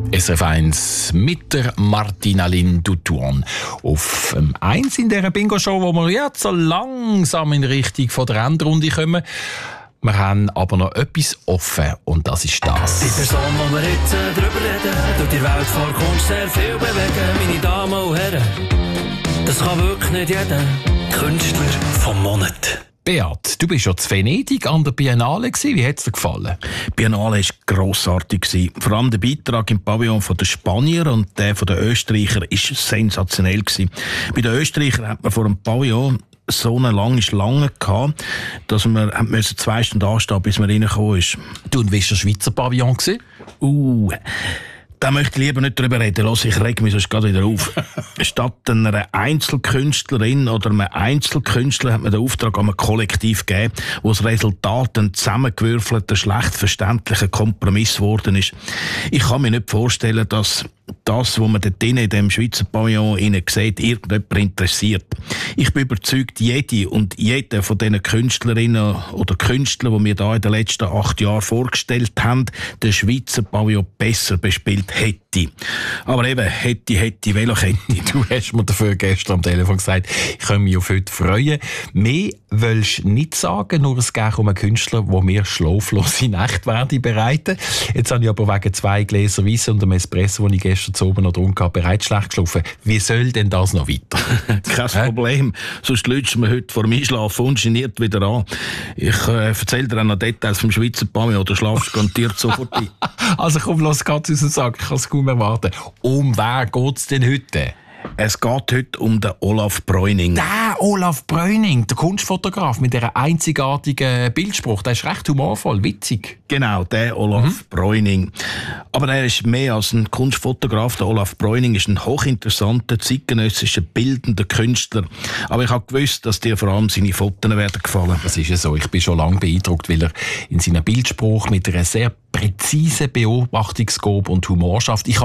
SRF 1 mit der Martina Lindutuan. Auf 1 in dieser Bingo-Show, wo wir jetzt so langsam in Richtung von der Endrunde kommen. Wir haben aber noch etwas offen und das ist das. Die Person, die wir jetzt drüber reden, tut die Welt vor Kunst sehr viel bewegen. Meine Damen und Herren, das kann wirklich nicht jeder. Künstler vom Monat. Beat, du bist ja zu Venedig an der Biennale gewesen. Wie hat es dir gefallen? Die Biennale war grossartig. Vor allem der Beitrag im Pavillon der Spanier und der der Österreicher war sensationell. Bei den Österreichern hat man vor dem Pavillon so eine lange Schlange gehabt, dass wir 2 Stunden anstehen, bis man reingekommen ist. Du, und wie war der Schweizer Pavillon? Da möchte ich lieber nicht drüber reden. Los, ich reg mich sonst gerade wieder auf. Statt einer Einzelkünstlerin oder einem Einzelkünstler hat man den Auftrag an ein Kollektiv gegeben, wo das Resultat ein zusammengewürfelter, schlecht verständlicher Kompromiss geworden ist. Ich kann mir nicht vorstellen, dass das, was man dort in dem Schweizer Pavillon sieht, irgendjemand interessiert. Ich bin überzeugt, jede und jeder von diesen Künstlerinnen oder Künstlern, die wir da in den letzten 8 Jahren vorgestellt haben, den Schweizer Pavillon besser bespielt hätte. Aber eben, hätte, Velokette. Du hast mir dafür gestern am Telefon gesagt, ich kann mich auf heute freuen. Mehr willst du nicht sagen, nur es geht um einen Künstler, der mir schlaflose Nächte werde bereiten. Jetzt habe ich aber wegen 2 Gläser Weisse und einem Espresso, den ich gestern zu oben noch drunter habe, bereits schlecht geschlafen. Wie soll denn das noch weiter? Kein Problem. Sonst lütst du mir heute vor dem Einschlafen ungeniert wieder an. Ich erzähle dir auch noch Details vom Schweizer Pavillon, oder schlafst garantiert sofort ein. Also komm, lass Katz uns sagen, ich kann es kaum erwarten. Um wer geht es denn heute? Es geht heute um den Olaf Breuning. Der Olaf Breuning, der Kunstfotograf mit dieser einzigartigen Bildspruch, der ist recht humorvoll, witzig. Genau, der Olaf Breuning. Aber er ist mehr als ein Kunstfotograf. Der Olaf Breuning ist ein hochinteressanter, zeitgenössischer, bildender Künstler. Aber ich habe gewusst, dass dir vor allem seine Fotos werden gefallen. Das ist ja so. Ich bin schon lange beeindruckt, weil er in seinem Bildspruch mit einer sehr präzisen Beobachtungsgabe und Humor schafft.